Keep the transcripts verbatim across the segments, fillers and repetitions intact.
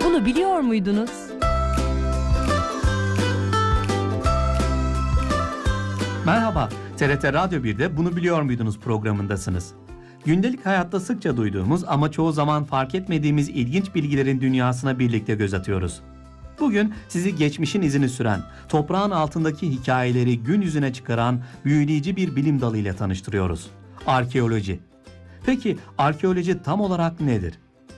Bunu biliyor muydunuz? Merhaba, T R T Radyo bir'de Bunu Biliyor Muydunuz programındasınız. Gündelik hayatta sıkça duyduğumuz ama çoğu zaman fark etmediğimiz ilginç bilgilerin dünyasına birlikte göz atıyoruz. Bugün sizi geçmişin izini süren, toprağın altındaki hikayeleri gün yüzüne çıkaran büyüleyici bir bilim dalıyla tanıştırıyoruz. Arkeoloji. Peki arkeoloji tam olarak nedir?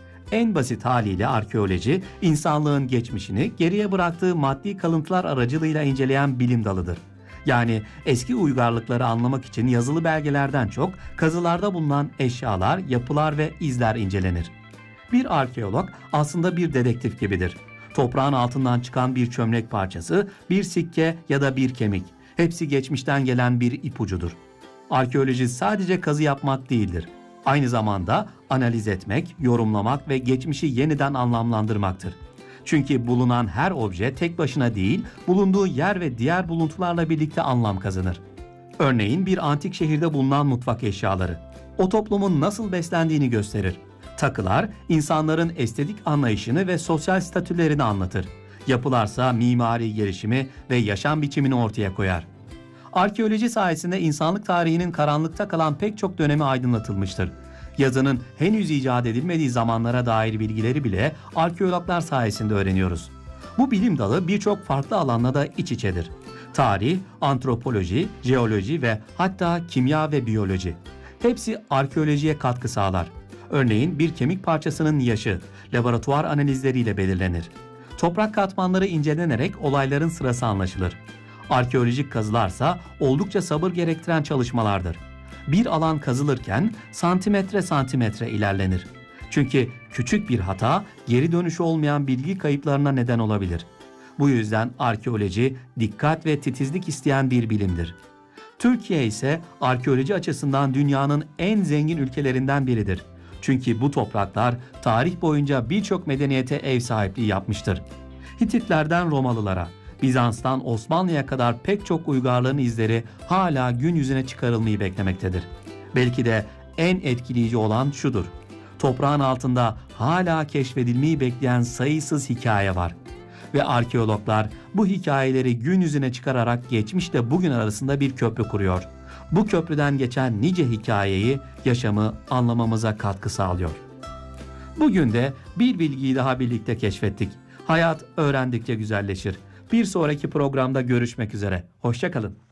En basit haliyle arkeoloji, insanlığın geçmişini geriye bıraktığı maddi kalıntılar aracılığıyla inceleyen bilim dalıdır. Yani eski uygarlıkları anlamak için yazılı belgelerden çok kazılarda bulunan eşyalar, yapılar ve izler incelenir. Bir arkeolog aslında bir dedektif gibidir. Toprağın altından çıkan bir çömlek parçası, bir sikke ya da bir kemik, hepsi geçmişten gelen bir ipucudur. Arkeoloji sadece kazı yapmak değildir. Aynı zamanda analiz etmek, yorumlamak ve geçmişi yeniden anlamlandırmaktır. Çünkü bulunan her obje tek başına değil, bulunduğu yer ve diğer buluntularla birlikte anlam kazanır. Örneğin bir antik şehirde bulunan mutfak eşyaları, o toplumun nasıl beslendiğini gösterir. Takılar, insanların estetik anlayışını ve sosyal statülerini anlatır. Yapılarsa mimari gelişimi ve yaşam biçimini ortaya koyar. Arkeoloji sayesinde insanlık tarihinin karanlıkta kalan pek çok dönemi aydınlatılmıştır. Yazının henüz icat edilmediği zamanlara dair bilgileri bile arkeologlar sayesinde öğreniyoruz. Bu bilim dalı birçok farklı alanla da iç içedir. Tarih, antropoloji, jeoloji ve hatta kimya ve biyoloji. Hepsi arkeolojiye katkı sağlar. Örneğin bir kemik parçasının yaşı laboratuvar analizleriyle belirlenir. Toprak katmanları incelenerek olayların sırası anlaşılır. Arkeolojik kazılarsa oldukça sabır gerektiren çalışmalardır. Bir alan kazılırken santimetre santimetre ilerlenir. Çünkü küçük bir hata geri dönüşü olmayan bilgi kayıplarına neden olabilir. Bu yüzden arkeoloji dikkat ve titizlik isteyen bir bilimdir. Türkiye ise arkeoloji açısından dünyanın en zengin ülkelerinden biridir. Çünkü bu topraklar tarih boyunca birçok medeniyete ev sahipliği yapmıştır. Hititlerden Romalılara, Bizans'tan Osmanlı'ya kadar pek çok uygarlığın izleri hala gün yüzüne çıkarılmayı beklemektedir. Belki de en etkileyici olan şudur: toprağın altında hala keşfedilmeyi bekleyen sayısız hikaye var. Ve arkeologlar bu hikayeleri gün yüzüne çıkararak geçmişle bugün arasında bir köprü kuruyor. Bu köprüden geçen nice hikayeyi, yaşamı anlamamıza katkı sağlıyor. Bugün de bir bilgiyi daha birlikte keşfettik. Hayat öğrendikçe güzelleşir. Bir sonraki programda görüşmek üzere. Hoşça kalın.